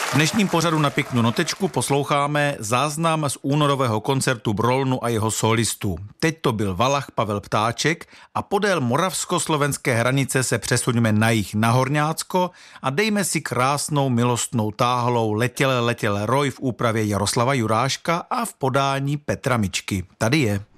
V dnešním pořadu Na pěknou notečku posloucháme záznam z únorového koncertu Brolnu a jeho solistů. Teď to byl Valach Pavel Ptáček a podél moravsko-slovenské hranice se přesuňme na jih na Horňácko a dejme si krásnou milostnou táhlou Letěle roj v úpravě Jaroslava Juráška a v podání Petra Mičky. Tady je.